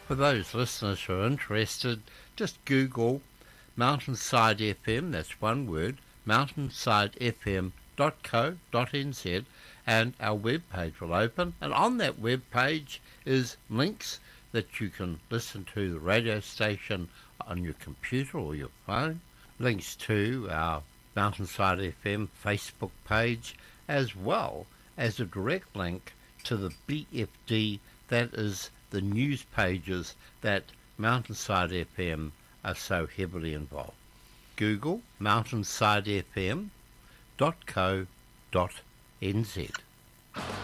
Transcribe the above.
For those listeners who are interested, just Google Mountainside FM, that's one word, mountainsidefm.co.nz, and our web page will open. And on that web page is links that you can listen to the radio station on your computer or your phone, links to our Mountainside FM Facebook page, as well as a direct link to the BFD, that is the news pages that Mountainside FM are so heavily involved. Google mountainsidefm.co.nz.